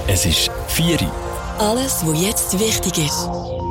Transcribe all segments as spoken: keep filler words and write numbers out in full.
Es ist vier Uhr. Alles, was jetzt wichtig ist.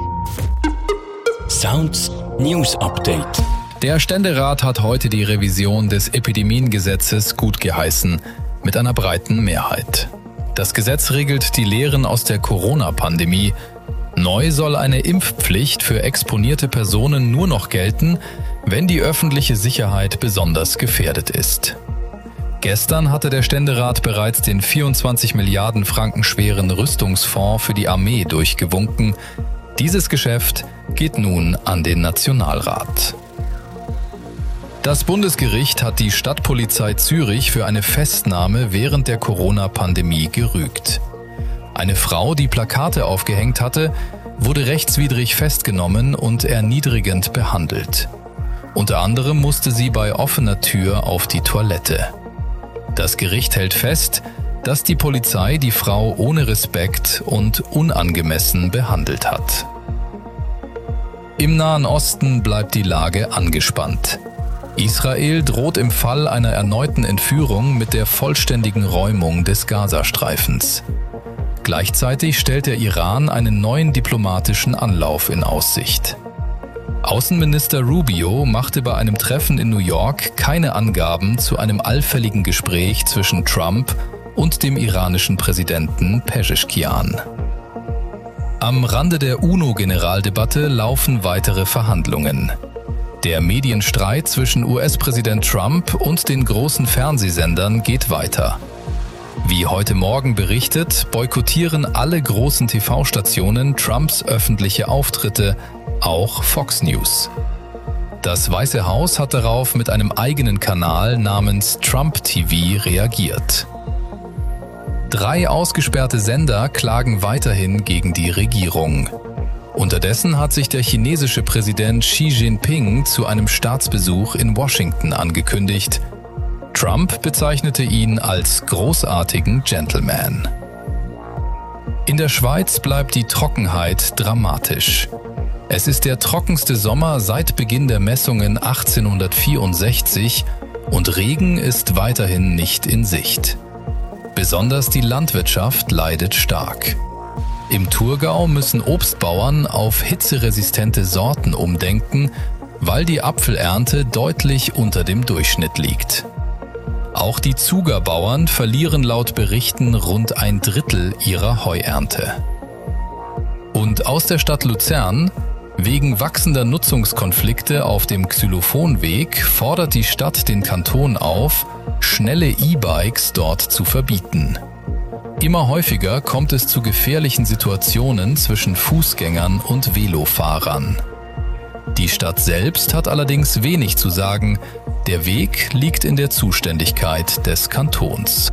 Sounds News Update. Der Ständerat hat heute die Revision des Epidemiengesetzes gutgeheißen, mit einer breiten Mehrheit. Das Gesetz regelt die Lehren aus der Corona-Pandemie. Neu soll eine Impfpflicht für exponierte Personen nur noch gelten, wenn die öffentliche Sicherheit besonders gefährdet ist. Gestern hatte der Ständerat bereits den vierundzwanzig Milliarden Franken schweren Rüstungsfonds für die Armee durchgewunken. Dieses Geschäft geht nun an den Nationalrat. Das Bundesgericht hat die Stadtpolizei Zürich für eine Festnahme während der Corona-Pandemie gerügt. Eine Frau, die Plakate aufgehängt hatte, wurde rechtswidrig festgenommen und erniedrigend behandelt. Unter anderem musste sie bei offener Tür auf die Toilette. Das Gericht hält fest, dass die Polizei die Frau ohne Respekt und unangemessen behandelt hat. Im Nahen Osten bleibt die Lage angespannt. Israel droht im Fall einer erneuten Entführung mit der vollständigen Räumung des Gazastreifens. Gleichzeitig stellt der Iran einen neuen diplomatischen Anlauf in Aussicht. Außenminister Rubio machte bei einem Treffen in New York keine Angaben zu einem allfälligen Gespräch zwischen Trump und dem iranischen Präsidenten Pezeshkian. Am Rande der UNO-Generaldebatte laufen weitere Verhandlungen. Der Medienstreit zwischen U S-Präsident Trump und den großen Fernsehsendern geht weiter. Wie heute Morgen berichtet, boykottieren alle großen T V-Stationen Trumps öffentliche Auftritte, auch Fox News. Das Weiße Haus hat darauf mit einem eigenen Kanal namens Trump T V reagiert. Drei ausgesperrte Sender klagen weiterhin gegen die Regierung. Unterdessen hat sich der chinesische Präsident Xi Jinping zu einem Staatsbesuch in Washington angekündigt. Trump bezeichnete ihn als großartigen Gentleman. In der Schweiz bleibt die Trockenheit dramatisch. Es ist der trockenste Sommer seit Beginn der Messungen achtzehnhundertvierundsechzig und Regen ist weiterhin nicht in Sicht. Besonders die Landwirtschaft leidet stark. Im Thurgau müssen Obstbauern auf hitzeresistente Sorten umdenken, weil die Apfelernte deutlich unter dem Durchschnitt liegt. Auch die Zugerbauern verlieren laut Berichten rund ein Drittel ihrer Heuernte. Und aus der Stadt Luzern: Wegen wachsender Nutzungskonflikte auf dem Xylophonweg fordert die Stadt den Kanton auf, schnelle E-Bikes dort zu verbieten. Immer häufiger kommt es zu gefährlichen Situationen zwischen Fußgängern und Velofahrern. Die Stadt selbst hat allerdings wenig zu sagen. Der Weg liegt in der Zuständigkeit des Kantons.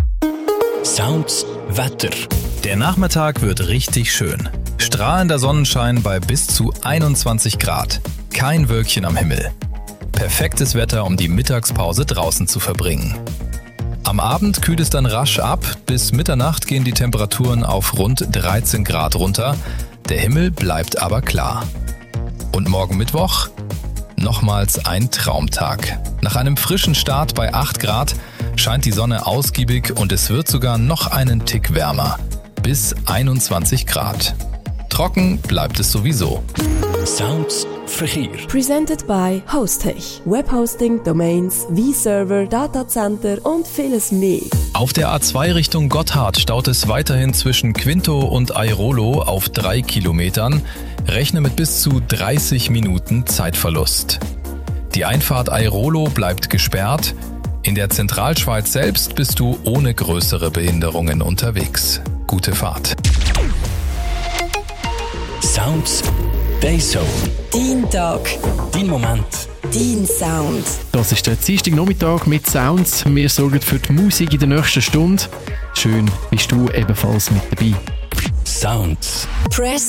Sounds Wetter. Der Nachmittag wird richtig schön. Strahlender Sonnenschein bei bis zu einundzwanzig Grad. Kein Wölkchen am Himmel. Perfektes Wetter, um die Mittagspause draußen zu verbringen. Am Abend kühlt es dann rasch ab. Bis Mitternacht gehen die Temperaturen auf rund dreizehn Grad runter. Der Himmel bleibt aber klar. Und morgen Mittwoch? Nochmals ein Traumtag. Nach einem frischen Start bei acht Grad scheint die Sonne ausgiebig und es wird sogar noch einen Tick wärmer. Bis einundzwanzig Grad. Trocken bleibt es sowieso. Sounds Verkehr. Presented by Hostech. Webhosting, Domains, V-Server, Datacenter und vieles mehr. Auf der A zwei Richtung Gotthard staut es weiterhin zwischen Quinto und Airolo auf drei Kilometern. Rechne mit bis zu dreißig Minuten Zeitverlust. Die Einfahrt Airolo bleibt gesperrt. In der Zentralschweiz selbst bist du ohne größere Behinderungen unterwegs. Gute Fahrt. Sounds Dayzone. Dein Tag. Dein Moment. Dein Sound. Das ist der Dienstagnachmittag mit Sounds. Wir sorgen für die Musik in der nächsten Stunde. Schön bist du ebenfalls mit dabei. Sounds. Press